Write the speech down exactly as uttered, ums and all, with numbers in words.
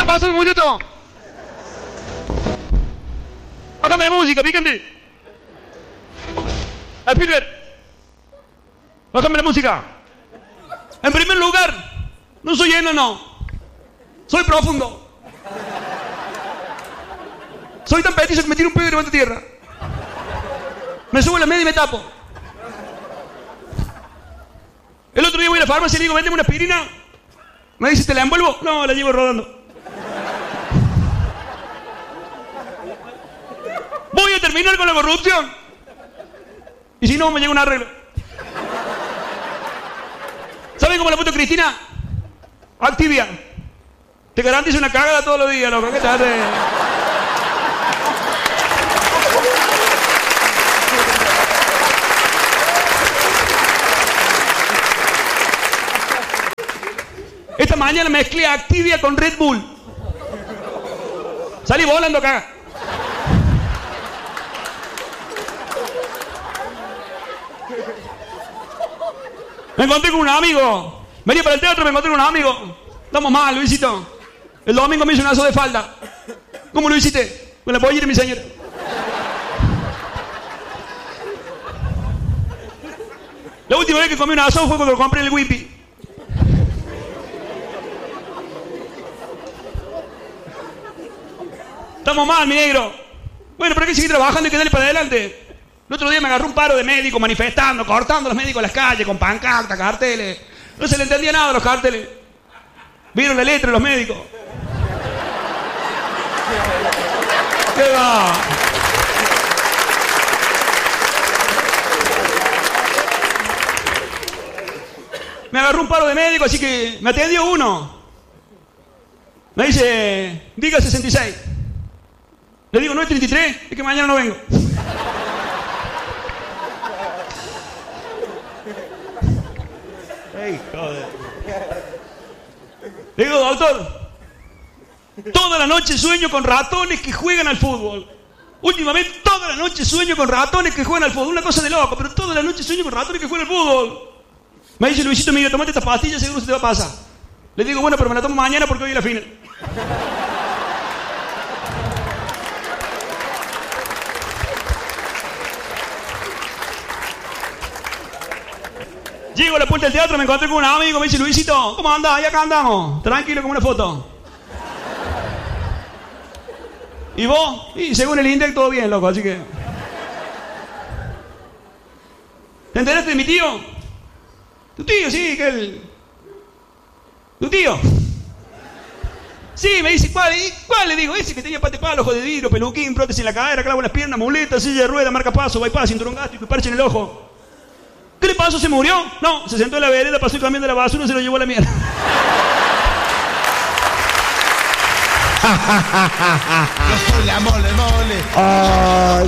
pasa un minuto? Bájame de música, píquenme. Al Pilber. Bájame la música. En primer lugar, no soy enano. Soy profundo. Soy tan petizo que me tiro un pedo y levanto tierra. Me subo a la media y me tapo. El otro día voy a la farmacia y le digo, véndeme una aspirina. Me dice, ¿te la envuelvo? No, la llevo rodando. Voy a terminar con la corrupción. Y si no, me llega un arreglo. ¿Saben cómo la puto Cristina? Activia. Te garantizo una cagada todos los días, loco. ¿Qué tal? Esta mañana mezclé Activia con Red Bull. Salí volando acá. Me encontré con un amigo. Venía para el teatro, me encontré con un amigo. Estamos mal, Luisito. El domingo me hizo un aso de falda. ¿Cómo lo hiciste? Con la pollera de mi señora. La última vez que comí un aso fue cuando compré el Wipi. Estamos mal, mi negro. Bueno, pero hay que seguir trabajando y que darle para adelante. El otro día me agarró un paro de médicos manifestando, cortando a los médicos en las calles con pancartas, carteles. No se le entendía nada a los carteles. Vieron la letra de los médicos. ¿Qué va? Me agarró un paro de médicos, así que me atendió uno. Me dice, diga sesenta y seis. Le digo, no es treinta y tres, es que mañana no vengo. Hey, joder. Le digo, doctor, toda la noche sueño con ratones que juegan al fútbol. Últimamente, toda la noche sueño con ratones que juegan al fútbol. Una cosa de loco, pero toda la noche sueño con ratones que juegan al fútbol. Me dice, Luisito, mira, tomate estas pastillas, seguro se te va a pasar. Le digo, bueno, pero me la tomo mañana porque hoy es la final. Llego a la puerta del teatro, me encontré con un amigo, me dice, Luisito, ¿cómo andás? Ahí acá andamos, tranquilo como una foto. ¿Y vos? Y según el índice todo bien, loco, así que... ¿Te enteraste de mi tío? Tu tío, sí, que él... ¿Tu tío? Sí, me dice, ¿cuál? ¿Y cuál? Le digo, ese que tenía pate palo, ojo de vidrio, peluquín, prótesis en la cadera, clavo en las piernas, muleta, silla de rueda, marca paso, bypass, cinturón gástrico y parche en el ojo. ¿Qué le pasó? ¿Se murió? No, se sentó en la vereda, pasó el camión de la basura y se lo llevó a la mierda. Yo soy la mole, mole. Ay,